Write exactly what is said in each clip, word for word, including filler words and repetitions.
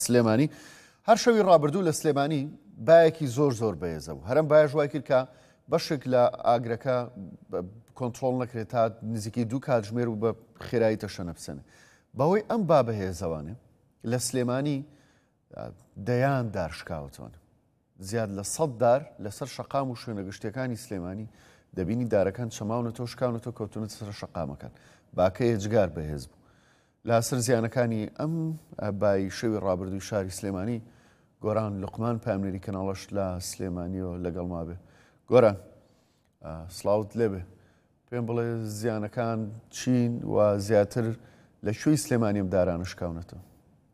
سلێمانی هەر شەوی ڕابردوو لە سلێمانی بایەکی زۆر زۆر بەهێزە بوو. هەرم باش وای کرد کە بەشێک لە ئاگرەکە کۆنتترۆل نەکرێت تا نزیکی دوو کاتژمێر و بە خێرایی تەشەنە بسەنە. بەهۆی ئەم با بەهێزەوانێ لە سلێمانی دەیان دارشکاوتەوە. زیاد لە سەد دار لەسەر شەقام و شوێنە گشتەکانی سلێمانی دەبینی دارەکان چەماونەتەوە شکاونەتەوە کەوتونەتە سەر شەقامەکان. باکە ێجگار بەهێز بوو. لاسەر زیانەکانی ئەم بای شەوی ڕابردووی شاری سلێمانی گۆران لوقمان پامنێری کەناڵەش لە سلێمانیەوە لەگەڵ مابێ. گۆران سڵاوت لێبێ، پێم بڵێ زیانەکان چین و زیاتر لە شوێی سلێمانیم دارانە شکاونەتەوە.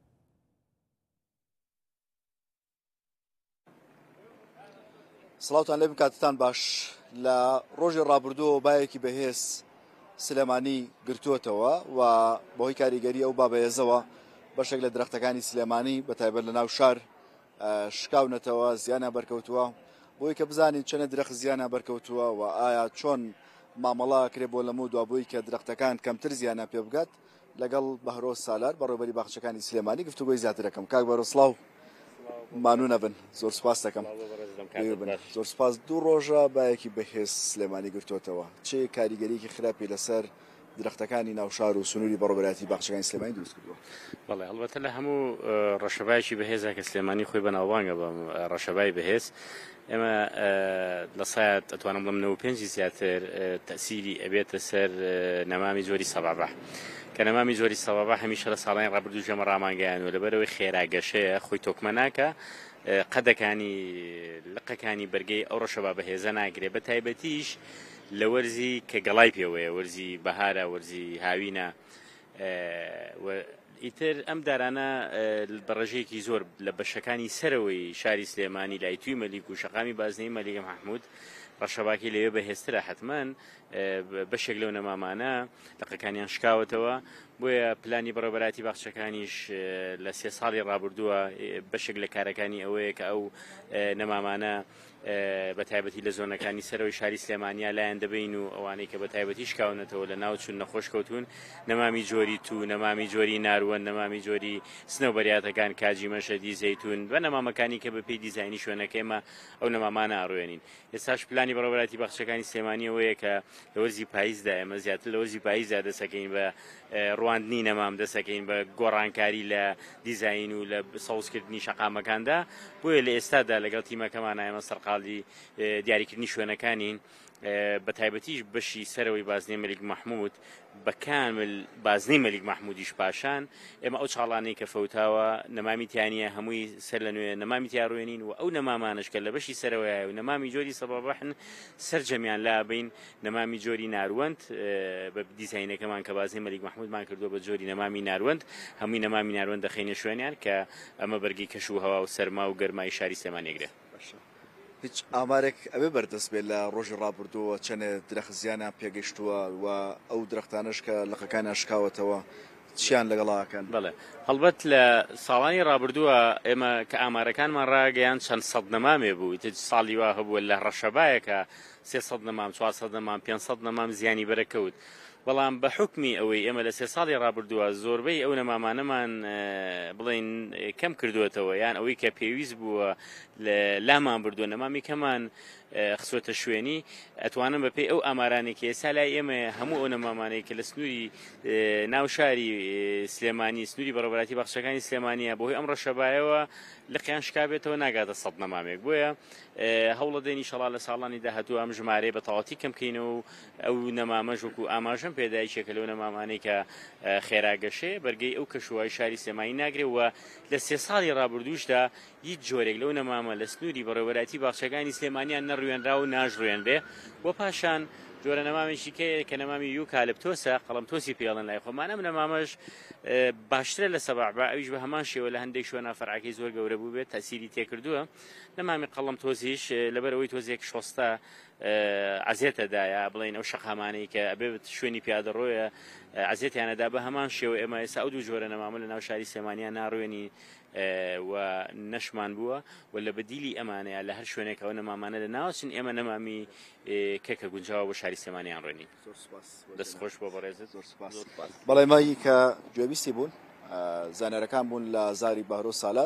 سڵاوتان لێبن، کاتتان باش. لە ڕۆژی ڕابردووە بایەکی بەهێز سلێمانی گرتووەتەوە و بەهۆی کاریگەری ئەو بابەهێزەوە بەشێک لە درەختەکانی سلێمانی بەتایبەت لە ناو شار شکاونەتەوە، زیانە بەرکەوتووە. بۆی کە بزانین چەنە درەخت زیانە بەرکەوتووە و ئایا چۆن مامەڵا کرێ بۆ لەمە دوابووی کە درەختەکان کەمتر زیانە پێ بگات، لەگەڵ بەهرۆز سالار بەڕێوەبەری باخچەکانی سلێمانی گفتوگۆی زیاتر دەکەم. کاک بەرۆ سڵاو، مانوو نەبن، زۆر سوپاس دەکەم. زۆر سپاس. دوو ڕۆژە بایەکی بەهێز سلێمانی گرتووەتەوە، چێ کاریگەریەکی خراپی لەسەر درەختەکانی ناوشار و سنووری بەڕێوەبەری باخچەکانی سلێمانی دروست کردووە؟ بەڵێ، هەڵبەتە لە هەموو ڕەشەبایەکی بەهێزە کە سلێمانی خۆی بەناوبانگە بە ڕەشەبای بەهێز، ئێمە لە سایت ئەتوانم بڵم نەوە پێنجی زیاتر تەسیری ئەبێتە سەر نەمامی زۆری سەبابە، کە نەمامی زۆری سەبابە هەمیشە لە ساڵانی ڕابردوو ژەمە ڕامانگەیانوە لەبەرەوەی خێراگەشەیە خۆی تۆکمە ناکە، قەدەکانی لقەکانی بەرگەی ئەو ڕەشەبا بەهێزە ناگرێت، بە تایبەتیش لە وەرزی کە گەڵای پێوەیە، وەرزی بەهارە، وەرزی هاوینە. ئیتر ئەم دارانە بەڕێژەیەکی زۆر لە بەشەکانی سەرەوەی شاری سلێمانی لای توی مەلیک و شەقامی بازنەی مەلیک محمود ڕەشەباکی لەوێ بەهێزترە، حتمەن بەشێک لەو نەمامانە لقەکانیان شکاوتەوە. بۆیە پلانی بەڕێوەبەری باخچەکانیش لە سێ ساڵی ڕابردووە بەشێک لە کارەکانی ئەوەیە کە ئەو نەمامانە بە تایبەتی لە زۆنەکانی سەرەوەی شاری سلێمانیا لایەن دەبین و ئەوانەی کە بە تایبەتی شکاونەتەوە لە ناو چون نەخۆش کەوتون، نەمامی جۆری تو، نەمامی جۆری ناروەن، نەمامی جۆری سنەوبەریاتەکان، کاجی مەشەدی زەیتون، بە نەمامەکانی کە بە پێی دیزاینی شوێنەکەیمە ئەو نەمامانە ئاڕوێنین. ئێستاش پلانی بەڕێوەبەری باخچەکانی سلێمانی ئەوەیە کە لە وەرزی پاییزدا ئێمە زیاتر لە وەرزی پاییزدا دەسەکەین بە ڕواندنی نەمام، دەسەکەین بە گۆڕانکاری لە دیزاین و لە سەوزکردنی شەقامەکاندا. بۆیە لە ئێستادا لەگەڵ تیمەکەمانە ئێمە سەرقاڵی دیاریکردنی شوێنەکانین، بە تایبەتیش بەشی سەرەوەی بازنەی مەلیک محمود بە کامل بازنەی مەلیک محمودیش پاشان ئێمە ئەو چاڵانەی کە فەوتاوە نەمامی تیانە هەمووی سەر لە نوێ نەمامی تیاڕوێنین و ئەو نەمامانش کە لە بەشی سەرەوەیە و نەمامی جۆری سەبابەحن سەرجەمیان لابین نەمامی جۆری ناروەند بە دیزاینەکەمان کە بازنەی مەلیک محمودمان کردووە بە جۆری نەمامی ناروەند، هەمووی نەمامی ناروەند دەخینە شوێنیان کە ئەمە بەرگی کەش و هەوا و سەرما و گەرمای شاری سلێمانیەگرێت. هیچ ئامارێک ئەوێ بەردەست بێت لە ڕۆژی ڕابردووە چەنێ درەخت زیانە پێگەشتووە و ئەو درەختانش کە لقەکانیان شکاوتەوە چیان لەگەڵاکەن؟ بەڵێ، هەڵبەت لە ساڵانی ڕابردووە ئێمە کە ئامارەکانمان ڕاگەیان چەند سەد نەمامێ بوو، ساڵی وا هەبووە لە ڕەشەبایەکە سێ سەد نەمام، چوار سەد نەمام، پێنج سەد نەمام زیانی بەرەکەوت. بەڵام بە حکمی ئەوەی ئێمە لە سێ ساڵی ڕابردووە زۆربەی ئەو نەمامانەمان بڵێن کەم کردوێتەوە، یان ئەوەی کە پێویست بووە لامان بردووە نەمامی کەمان خسوەتە شوێنی، ئەتوانم بە پێی ئەو ئامارانێک ئێستا لای ئێمە هەموو ئەو نەمامانەی کە لە سنووری ناوشاری سلێمانی، سنووری بەڕێوەبەری باخچەکانی سلێمانیە بەهۆی ئەم ڕەشەبایەوە لقیان شکابێتەوە ناگاتە سەد نەمامێک. بۆیە هەوڵە دێنی ئینشەڵا لە ساڵانی داهاتوو ئەم ژمارەی بە تەواوەتی کەم بکەینەوە و ئەو نەمامەش وەکو ئاماژەم پێدایکێکە لەو نەمامانەی کە خێراگەشێ بەرگەی ئەو کەشوهای شاری سلێمانی ناگرێت و لە سێ ساڵی ڕابردووشدا هیچ جۆرێک لەو نەمامە لە سنووری بەڕێوەبەری باخچەکانی سلێمانیان نەڕوێنرا و ناژڕوێنرێ. وە پاشان جۆرە نەمامێکی کەیە کە نەمامی یوکالپتۆسە، قەڵەمتۆسی پێڵەن لای خۆمان. ئەم نەمامەش باشترە لە سەبابە، ئەویش بە هەمان شێوە لە هەندێک شوێنە فەرعەکەی زۆر گەورە بوو بێت تەسیری تێکردووە. نەمامی قەڵەمتۆزیش لەبەرەوەی تۆزێک شۆستە عەزێتەدایە، بڵێن ئەو شەقامانەی کە ئەبێت شوێنی پیادەڕۆیە عەزێتیانەدا، بە هەمان شێوە ئێمە ئێستا ئەو دوو جۆرە نەمامە لە ناو شاری سلێمانیان ناڕوێنی و نەشمان بووە و لە بەدیلی ئەمانەیە لە هەر شوێنێکەوە نەمامانە لە ناوچن ئێمە نەمامی کەکە گونجاوە بۆ شاری سلێمانیان ڕوێنین. دەستخۆش بۆ بەڕێزت. بەڵێ مایی کە گوێبیستی بوون زانەرەکان بوون لە زاری بەهرۆ سالات